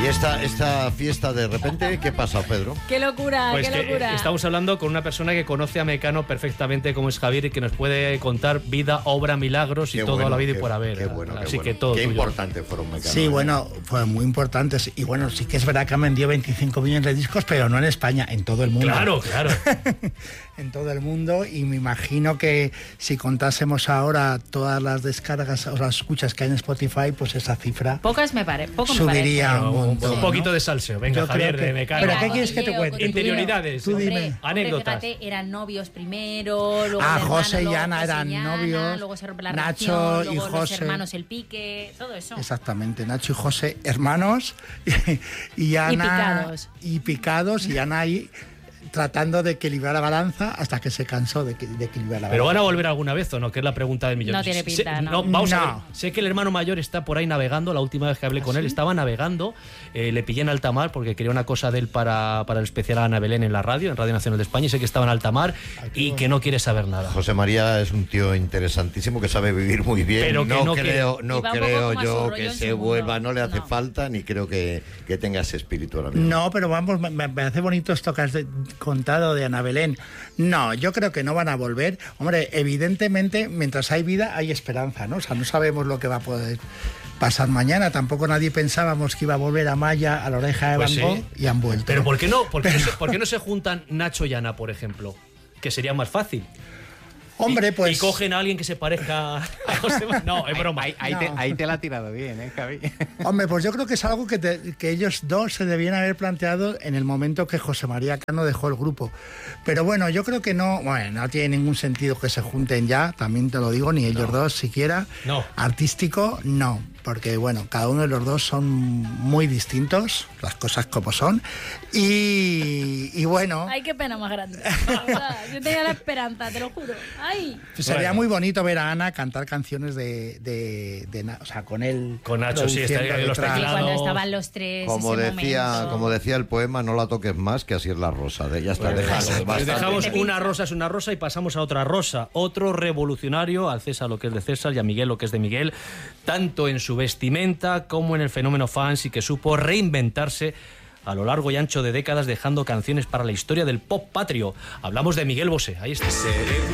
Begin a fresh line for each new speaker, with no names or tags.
Y esta fiesta de repente, ¿qué pasa, Pedro?
¡Qué locura,
Pues
qué locura!
Estamos hablando con una persona que conoce a Mecano perfectamente, como es Javier, y que nos puede contar vida, obra, milagros y todo a la vida y por haber.
Qué bueno,
Así
qué
que
bueno.
todo
Qué
tuyo.
importante fueron Mecano.
Sí, bueno, fueron muy importantes. Y bueno, sí que es verdad que han vendido 25 millones de discos, pero no en España, en todo el mundo.
Claro, claro.
En todo el mundo, y me imagino que si contásemos ahora todas las descargas o las escuchas que hay en Spotify, pues esa cifra
Pocas me parece.
subiría un montón.
Un poquito de salseo. Venga,
Yo
Javier,
creo que-
de Mecano.
¿Pero qué quieres que te cuente?
Interioridades.
Tú dime.
Hombre,
Anécdotas.
fíjate, eran novios primero, luego
Ah,
el
José y
luego
Ana
José
eran
y Ana,
novios,
luego se rompe la
Nacho
relación,
y
luego los
José.
hermanos el pique, todo eso.
Exactamente, Nacho y José, hermanos, y Ana... picados, y Ana ahí tratando de equilibrar la balanza hasta que se cansó de equilibrar la
¿Pero
balanza.
van a volver alguna vez o no? Que es la pregunta del millón.
No tiene pinta, no.
Vamos a
No.
ver. Sé que el hermano mayor está por ahí navegando. La última vez que hablé con él estaba navegando. Le pillé en alta mar porque quería una cosa de él para el especial Ana Belén en la radio, en Radio Nacional de España. Y sé que estaba en alta mar y que no quiere saber nada.
José María es un tío interesantísimo que sabe vivir muy bien.
Pero que no
creo
Y va un poco
creo
como a su
yo
rollo
que
en
se
su
vuelva,
mundo.
no le hace
No.
falta, ni creo que tenga ese espíritu ahora mismo.
No, pero vamos, me parece bonito esto que has contado de Ana Belén. No, yo creo que no van a volver. Hombre, evidentemente, mientras hay vida, hay esperanza, ¿no? O sea, no sabemos lo que va a poder pasar mañana. Tampoco nadie pensábamos que iba a volver a Maya, a la oreja de
Pues
Van Gogh,
sí.
y han vuelto.
Pero ¿por qué no? ¿Por qué no se juntan Nacho y Ana, por ejemplo? Que sería más fácil.
Hombre, pues...
Y cogen a alguien que se parezca a José María. No, es broma.
Ahí te la ha tirado bien, Javi.
Hombre, pues yo creo que es algo que ellos dos se debían haber planteado en el momento que José María Cano dejó el grupo. Pero bueno, yo creo que no tiene ningún sentido que se junten ya, también te lo digo, ni ellos dos siquiera.
No.
Artístico, no, porque bueno, cada uno de los dos son muy distintos, las cosas como son. Y bueno,
Ay, qué pena más grande. De verdad, yo tenía la esperanza, te lo juro. Ay.
sería
Bueno.
muy bonito ver a Ana cantar canciones o sea, con él.
Con Nacho, sí, está ahí
produciendo
los
detrás.
Y
teclados.
cuando estaban los tres,
Como
ese
decía
momento.
el poema, no la toques más, que así es la rosa. Ya está,
Pues
déjalo, bastante.
dejamos
Te
una
pincha.
rosa es una rosa y pasamos a otra rosa. Otro revolucionario, al César lo que es de César y a Miguel lo que es de Miguel, tanto en su vestimenta como en el fenómeno fans, y que supo reinventarse a lo largo y ancho de décadas, dejando canciones para la historia del pop patrio. Hablamos de Miguel Bosé. Ahí está.